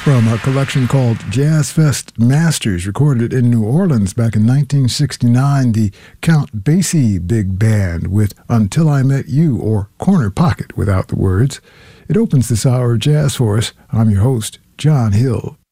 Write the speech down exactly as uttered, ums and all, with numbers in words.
From a collection called Jazz Fest Masters, recorded in New Orleans back in nineteen sixty-nine, the Count Basie Big Band with Until I Met You, or Corner Pocket without the words. It opens this hour of jazz for us. I'm your host, John Hill.